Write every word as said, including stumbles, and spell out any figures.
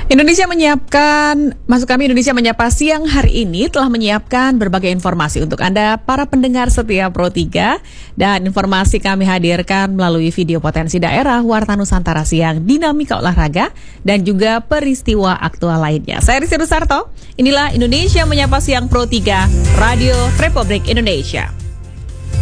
Indonesia menyiapkan, maksud kami Indonesia Menyapa siang hari ini telah menyiapkan berbagai informasi untuk Anda para pendengar setia Pro tiga. Dan informasi kami hadirkan melalui video potensi daerah, Warta Nusantara Siang, dinamika olahraga, dan juga peristiwa aktual lainnya. Saya Rizky Rusarto, inilah Indonesia Menyapa siang Pro tiga, Radio Republik Indonesia.